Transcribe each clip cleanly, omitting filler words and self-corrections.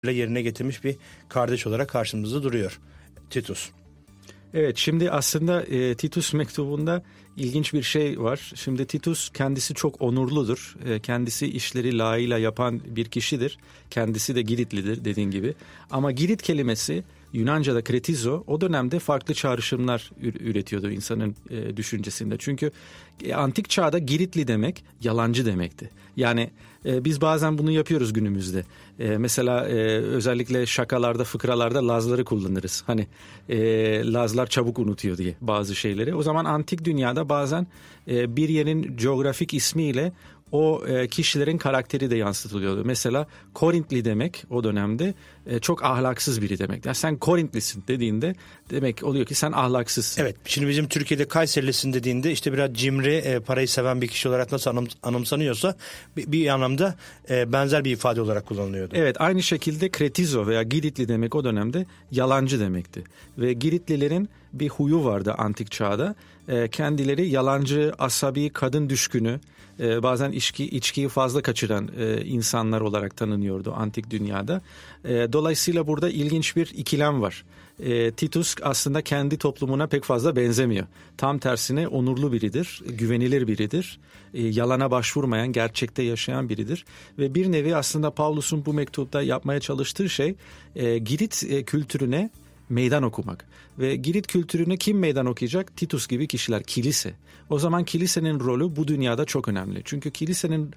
yerine getirmiş bir kardeş olarak karşımızda duruyor Titus. Evet, şimdi aslında Titus mektubunda ilginç bir şey var. Şimdi Titus kendisi çok onurludur. Kendisi işleri layığıyla yapan bir kişidir. Kendisi de Giritlidir dediğin gibi. Ama Girit kelimesi Yunanca'da kretizo o dönemde farklı çağrışımlar üretiyordu insanın düşüncesinde. Çünkü antik çağda Giritli demek yalancı demekti. Yani biz bazen bunu yapıyoruz günümüzde. Mesela özellikle şakalarda, fıkralarda Lazları kullanırız. Hani Lazlar çabuk unutuyor diye bazı şeyleri. O zaman antik dünyada bazen bir yerin coğrafik ismiyle o kişilerin karakteri de yansıtılıyordu. Mesela Korintli demek o dönemde çok ahlaksız biri demek. Yani sen Korintlisin dediğinde demek oluyor ki sen ahlaksızsın. Evet, şimdi bizim Türkiye'de Kayserilisin dediğinde işte biraz cimri, parayı seven bir kişi olarak nasıl anımsanıyorsa bir anlamda benzer bir ifade olarak kullanılıyordu. Evet, aynı şekilde kretizo veya Giritli demek o dönemde yalancı demekti. Ve Giritlilerin bir huyu vardı antik çağda. Kendileri yalancı, asabi, kadın düşkünü, bazen içkiyi fazla kaçıran insanlar olarak tanınıyordu antik dünyada. Dolayısıyla burada ilginç bir ikilem var. Titus aslında kendi toplumuna pek fazla benzemiyor. Tam tersine onurlu biridir, güvenilir biridir, yalana başvurmayan, gerçekte yaşayan biridir. Ve bir nevi aslında Pavlus'un bu mektupta yapmaya çalıştığı şey Girit kültürüne meydan okumak. Ve Girit kültürüne kim meydan okuyacak? Titus gibi kişiler, kilise. O zaman kilisenin rolü bu dünyada çok önemli. Çünkü kilisenin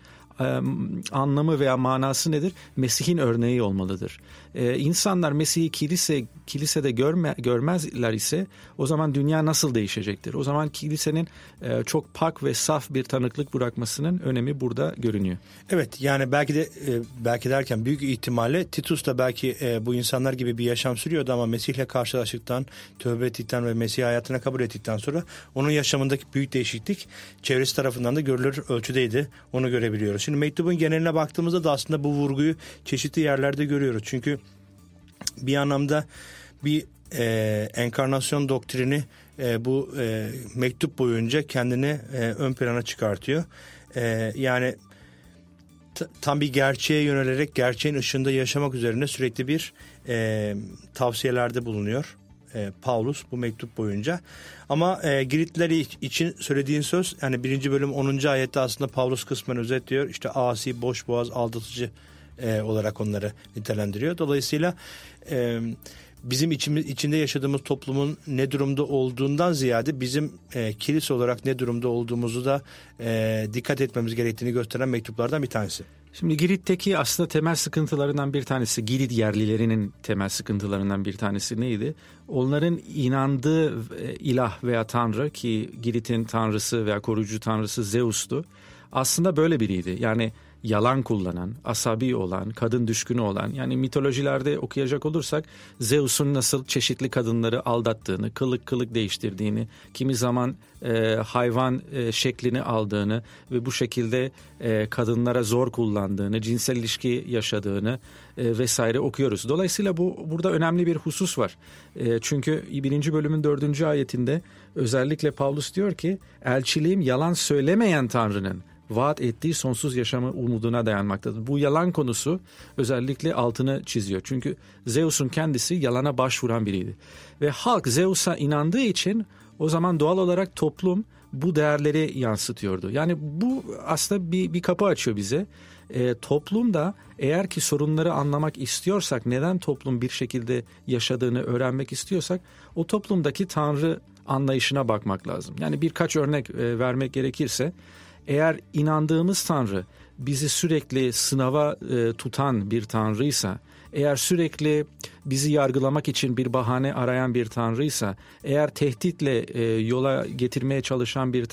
anlamı veya manası nedir? Mesih'in örneği olmalıdır. İnsanlar Mesih'i kilisede görmezler ise o zaman dünya nasıl değişecektir? O zaman kilisenin çok pak ve saf bir tanıklık bırakmasının önemi burada görünüyor. Evet, yani belki derken büyük ihtimalle Titus da belki bu insanlar gibi bir yaşam sürüyordu ama Mesih'le karşılaştıktan, tövbe ettikten ve Mesih hayatına kabul ettikten sonra onun yaşamındaki büyük değişiklik çevresi tarafından da görülür ölçüdeydi. Onu görebiliyoruz. Şimdi mektubun geneline baktığımızda da aslında bu vurguyu çeşitli yerlerde görüyoruz. Çünkü bir anlamda bir enkarnasyon doktrini bu mektup boyunca kendini ön plana çıkartıyor. Yani tam bir gerçeğe yönelerek gerçeğin ışığında yaşamak üzerine sürekli bir tavsiyelerde bulunuyor Paulus bu mektup boyunca. Ama Giritliler için söylediğin söz, yani 1. bölüm 10. ayette aslında Paulus kısmen özetliyor. İşte asi, boşboğaz, aldatıcı olarak onları nitelendiriyor. Dolayısıyla bizim içinde yaşadığımız toplumun ne durumda olduğundan ziyade bizim kilise olarak ne durumda olduğumuzu da dikkat etmemiz gerektiğini gösteren mektuplardan bir tanesi. Şimdi Girit'teki aslında temel sıkıntılarından bir tanesi, Girit yerlilerinin temel sıkıntılarından bir tanesi neydi? Onların inandığı ilah veya tanrı, ki Girit'in tanrısı veya koruyucu tanrısı Zeus'tu, aslında böyle biriydi. Yani yalan kullanan, asabi olan, kadın düşkünü olan, yani mitolojilerde okuyacak olursak Zeus'un nasıl çeşitli kadınları aldattığını, kılık değiştirdiğini, kimi zaman hayvan şeklini aldığını ve bu şekilde kadınlara zor kullandığını, cinsel ilişki yaşadığını vesaire okuyoruz. Dolayısıyla burada önemli bir husus var. Çünkü 1. bölümün 4. ayetinde özellikle Paulus diyor ki, elçiliğim yalan söylemeyen Tanrı'nın vaat ettiği sonsuz yaşamı umuduna dayanmaktadır. Bu yalan konusu özellikle altını çiziyor. Çünkü Zeus'un kendisi yalana başvuran biriydi. Ve halk Zeus'a inandığı için o zaman doğal olarak toplum bu değerleri yansıtıyordu. Yani bu aslında bir kapı açıyor bize. Toplumda eğer ki sorunları anlamak istiyorsak, neden toplum bir şekilde yaşadığını öğrenmek istiyorsak, o toplumdaki Tanrı anlayışına bakmak lazım. Yani birkaç örnek vermek gerekirse, eğer inandığımız Tanrı bizi sürekli sınava tutan bir Tanrıysa, eğer sürekli bizi yargılamak için bir bahane arayan bir Tanrıysa, eğer tehditle yola getirmeye çalışan bir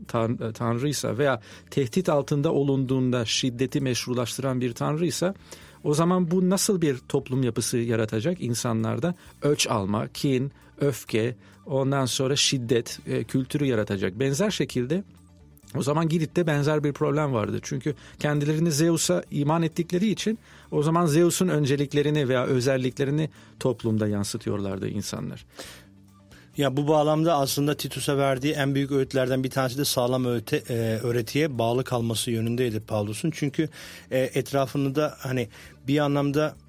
Tanrıysa veya tehdit altında olunduğunda şiddeti meşrulaştıran bir Tanrıysa, o zaman bu nasıl bir toplum yapısı yaratacak insanlarda? Öç alma, kin, öfke, ondan sonra şiddet kültürü yaratacak. Benzer şekilde o zaman Girit'te benzer bir problem vardı. Çünkü kendilerini Zeus'a iman ettikleri için o zaman Zeus'un önceliklerini veya özelliklerini toplumda yansıtıyorlardı insanlar. Ya bu bağlamda aslında Titus'a verdiği en büyük öğütlerden bir tanesi de sağlam öğretiye bağlı kalması yönündeydi Paulus'un. Çünkü etrafında hani bir anlamda